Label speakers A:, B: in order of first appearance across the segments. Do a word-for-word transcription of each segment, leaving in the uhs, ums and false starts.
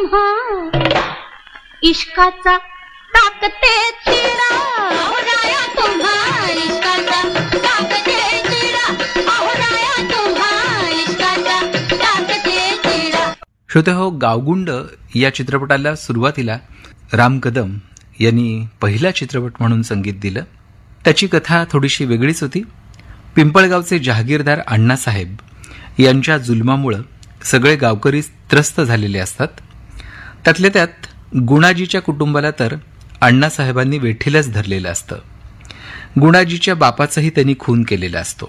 A: तुम्हा इश्काचा टाकते चिडा अहो राया तुम्हा इश्काचा टाकते चिडा अहो राया तुम्हा इश्काचा टाकते चिडा.
B: श्रोते हो, गावगुंड या चित्रपटाला सुरुवातीला राम कदम यांनी पहिला चित्रपट म्हणून संगीत दिलं. त्याची कथा थोडीशी वेगळीच होती. पिंपळगावचे जहागीरदार अण्णासाहेब यांच्या जुलमामुळं सगळे गावकरी त्रस्त झालेले असतात. त्यातल्या त्यात गुणाजीच्या कुटुंबाला तर अण्णासाहेबांनी वेठीलाच धरलेलं असतं. गुणाजीच्या बापाचाही त्यांनी खून केलेला असतो.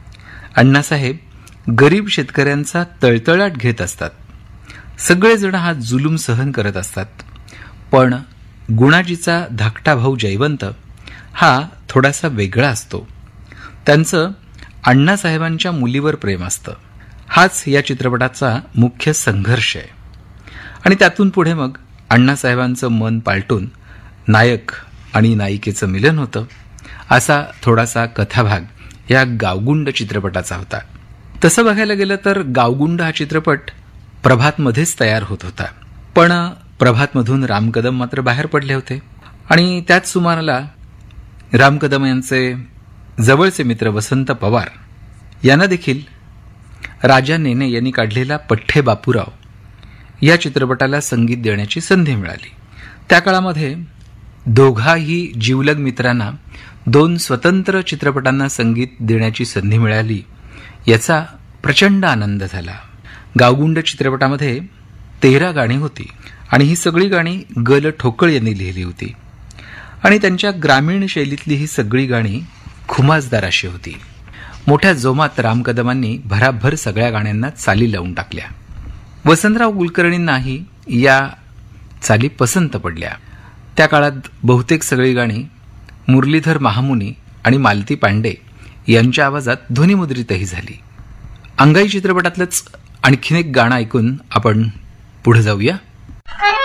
B: अण्णासाहेब गरीब शेतकऱ्यांचा तळतळाट घेत असतात. सगळेजण हा जुलूम सहन करत असतात. पण गुणाजीचा धाकटा भाऊ जयवंत हा थोडासा वेगळा असतो. त्यांचं अण्णासाहेबांच्या मुलीवर प्रेम असतं. हाच या चित्रपटाचा मुख्य संघर्ष आहे. आणि त्यातून पुढे मग अण्णासाहेबांचं मन पालटून नायक आणि नायिकेचं मिलन होतं. असा थोडासा कथाभाग या गावगुंड चित्रपटाचा होता. तसं बघायला गेलं तर गावगुंड हा चित्रपट प्रभातमध्येच तयार होत होता. पण प्रभातमधून राम कदम मात्र बाहेर पडले होते. आणि त्याच सुमाराला राम कदम यांचे जवळचे मित्र वसंत पवार यांना देखील राजा नेने यांनी काढलेला पठ्ठे बापूराव या चित्रपटाला संगीत देण्याची संधी मिळाली. त्या काळामध्ये दोघाही जिवलग मित्रांना दोन स्वतंत्र चित्रपटांना संगीत देण्याची संधी मिळाली, याचा प्रचंड आनंद झाला. गावगुंड चित्रपटामध्ये तेरा गाणी होती आणि ही सगळी गाणी ग ल ठोकळ यांनी लिहिली होती. आणि त्यांच्या ग्रामीण शैलीतली ही सगळी गाणी खुमासदार अशी होती. मोठ्या जोमात राम कदमांनी भराभर सगळ्या गाण्यांना चाली लावून टाकल्या. वसंतराव कुलकर्णींनाही या चाली पसंत पडल्या. त्या काळात बहुतेक सगळी गाणी मुरलीधर महामुनी आणि मालती पांडे यांच्या आवाजात ध्वनिमुद्रितही झाली. अंगाई चित्रपटातलंच आणखीन एक गाणं ऐकून आपण पुढे जाऊया.